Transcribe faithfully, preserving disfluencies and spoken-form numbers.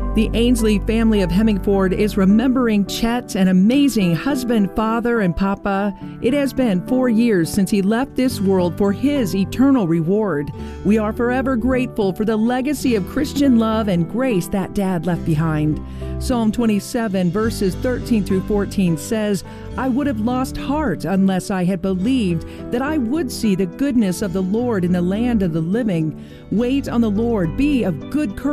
The Ainsley family of Hemingford is remembering Chet, an amazing husband, father, and papa. It has been four years since he left this world for his eternal reward. We are forever grateful for the legacy of Christian love and grace that Dad left behind. Psalm twenty-seven, verses thirteen through fourteen says, "I would have lost heart unless I had believed that I would see the goodness of the Lord in the land of the living. Wait on the Lord, be of good courage.